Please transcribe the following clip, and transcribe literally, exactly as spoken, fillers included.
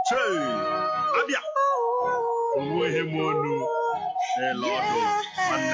Chei, abịa onweghị m onu ele ọdụ nwanne